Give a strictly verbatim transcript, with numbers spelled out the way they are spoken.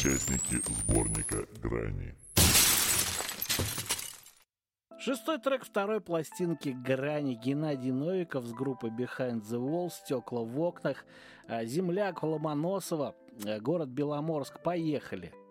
участники сборника «Грани». Шестой трек второй пластинки «Грани». Геннадий Новиков с группы Behind the Wall, «Стекла в окнах», земляк Ломоносова, город Беломорск. Поехали!